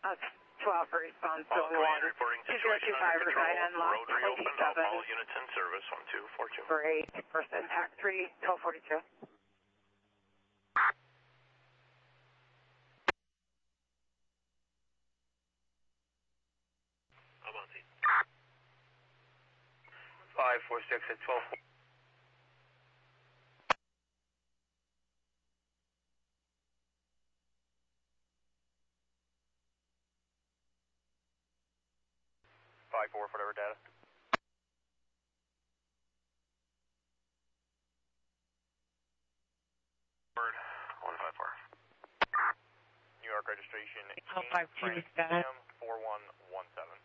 12 for response to water. 2025 reside on lot 27. All units in service, 1242. For a person, TAC 3, 1242. I'm on scene. 546 at 12. For whatever data. Bird 154. New York registration 1252 status. 4117.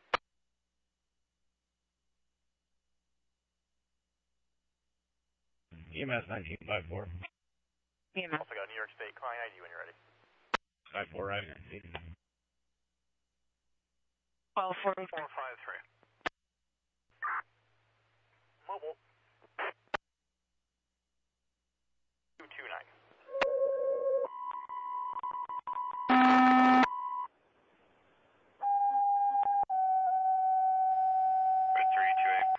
EMS 1954. EMS. Also got New York State client ID when you're ready. 54 right. 1244. 453. Mobile. 229. Red 328.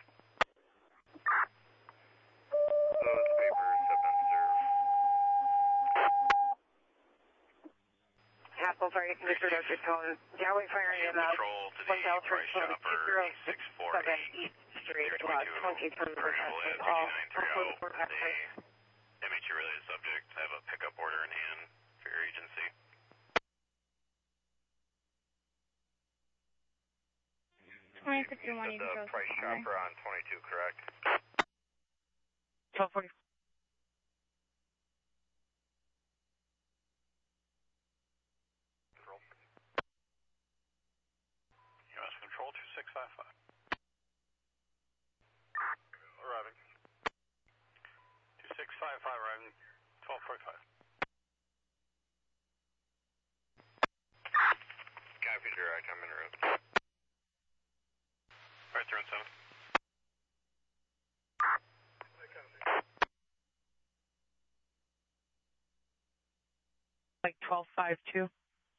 Those papers have been served. Apple Fire Conditioner Dr. Tone. Galway Fire EMS. Control to 1 the Delta Price Chopper 2067 East Street, lot 23 percent. All for the MHU related subject. I have a pickup order in hand for your agency. The Price Chopper on 22, correct? 1240. Control. US Control 2655. Arriving. 2655 arriving. 1245. Copy, direct. I'm en route. Right there on 7. Like 1252.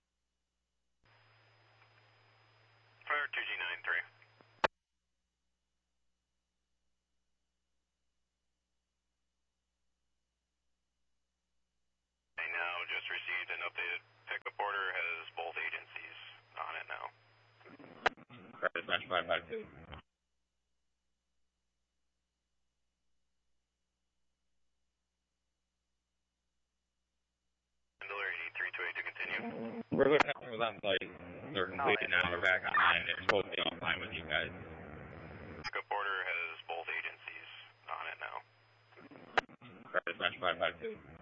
Fire 2G93. I now just received an updated pickup order. Has both agencies on it now. Credit smash 552. Handler, you need 328 to continue. We're good. We're on site. They're completed now. We're back online. They're supposed to be online with you guys. Pickup order has both agencies on it now. Credit smash 552.